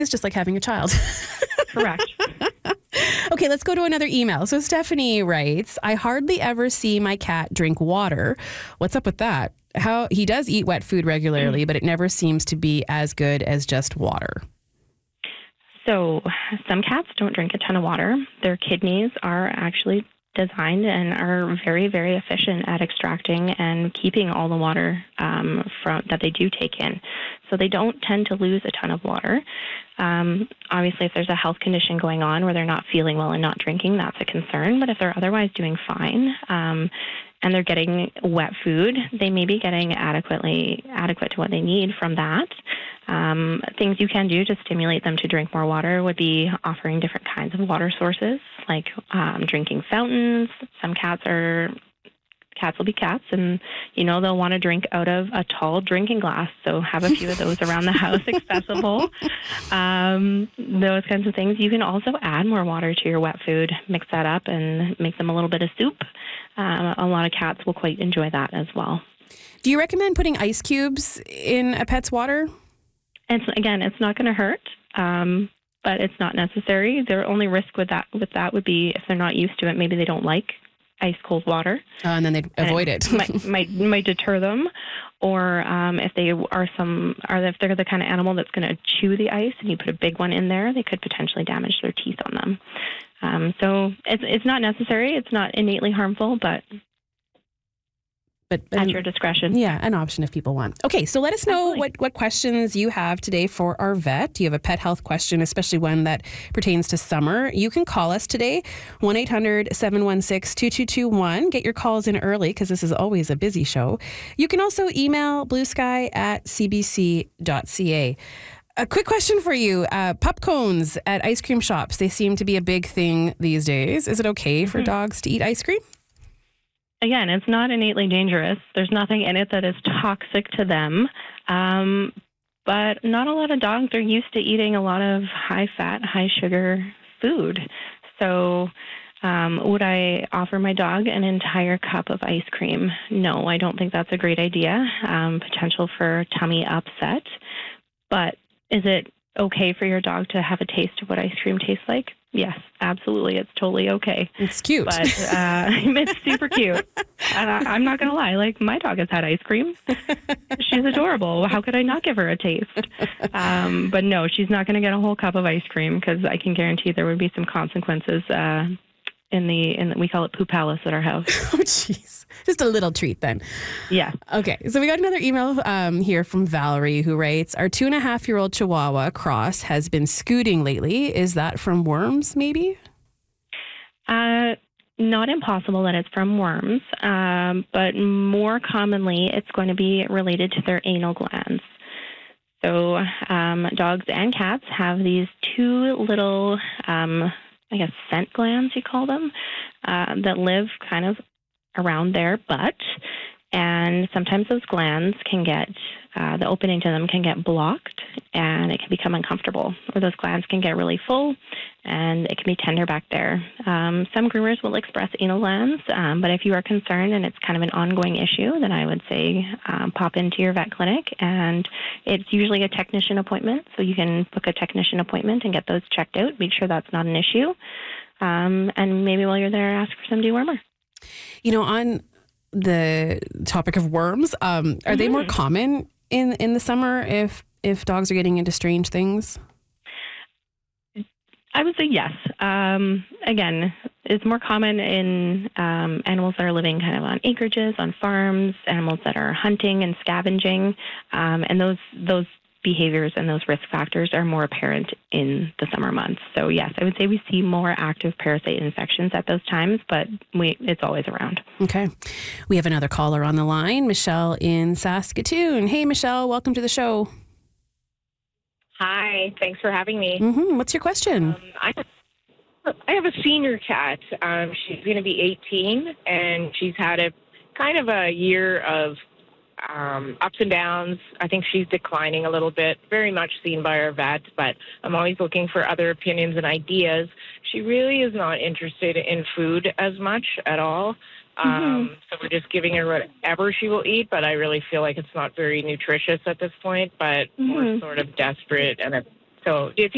It's just like having a child. Correct. Okay, let's go to another email. So Stephanie writes, I hardly ever see my cat drink water. What's up with that? How he does eat wet food regularly, but it never seems to be as good as just water. So some cats don't drink a ton of water. Their kidneys are actually designed and are very, very efficient at extracting and keeping all the water from that they do take in. So they don't tend to lose a ton of water. Obviously, if there's a health condition going on where they're not feeling well and not drinking, that's a concern. But if they're otherwise doing fine and they're getting wet food, they may be getting adequate to what they need from that. Things you can do to stimulate them to drink more water would be offering different kinds of water sources, like drinking fountains. Some cats will be cats, and they'll want to drink out of a tall drinking glass. So have a few of those around the house accessible. Those kinds of things. You can also add more water to your wet food, mix that up, and make them a little bit of soup. A lot of cats will quite enjoy that as well. Do you recommend putting ice cubes in a pet's water? It's not going to hurt, but it's not necessary. Their only risk with that would be if they're not used to it. Maybe they don't like ice cold water, and then they'd avoid it. might deter them, or if they're the kind of animal that's going to chew the ice, and you put a big one in there, they could potentially damage their teeth on them. So it's not necessary. It's not innately harmful, but at your discretion. Yeah, an option if people want. Okay, so let us know what questions you have today for our vet. Do you have a pet health question, especially one that pertains to summer? You can call us today, 1-800-716-2221. Get your calls in early because this is always a busy show. You can also email bluesky@cbc.ca. A quick question for you. Pup cones at ice cream shops, they seem to be a big thing these days. Is it okay for dogs to eat ice cream? Again, it's not innately dangerous. There's nothing in it that is toxic to them. But not a lot of dogs are used to eating a lot of high-fat, high-sugar food. So would I offer my dog an entire cup of ice cream? No, I don't think that's a great idea. Potential for tummy upset. But is it okay for your dog to have a taste of what ice cream tastes like? Yes, absolutely. It's totally okay. It's cute. But it's super cute. And I'm not going to lie. Like, my dog has had ice cream. She's adorable. How could I not give her a taste? But no, she's not going to get a whole cup of ice cream because I can guarantee there would be some consequences in the we call it Poop Palace at our house. Oh, jeez. Just a little treat then. Yeah. Okay. So we got another email here from Valerie who writes, our 2.5-year-old Chihuahua Cross has been scooting lately. Is that from worms maybe? Not impossible that it's from worms, but more commonly it's going to be related to their anal glands. So dogs and cats have these two little scent glands, you call them, that live kind of around their butt. And sometimes those glands can get, the opening to them can get blocked and it can become uncomfortable. Or those glands can get really full and it can be tender back there. Some groomers will express anal glands, but if you are concerned and it's kind of an ongoing issue, then I would say pop into your vet clinic, and it's usually a technician appointment. So you can book a technician appointment and get those checked out, make sure that's not an issue. And maybe while you're there, ask for some dewormer. On the topic of worms, are they more common in the summer if dogs are getting into strange things? I would say yes. Again, it's more common in animals that are living kind of on acreages, on farms, animals that are hunting and scavenging, and those behaviors and those risk factors are more apparent in the summer months. So yes, I would say we see more active parasite infections at those times, but it's always around. Okay. We have another caller on the line, Michelle in Saskatoon. Hey, Michelle, welcome to the show. Hi, thanks for having me. What's your question? I have a senior cat. She's going to be 18, and she's had a kind of a year of ups and downs. I think she's declining a little bit, very much seen by our vet, but I'm always looking for other opinions and ideas. She really is not interested in food as much at all. So we're just giving her whatever she will eat, but I really feel like it's not very nutritious at this point, but we're sort of desperate. So if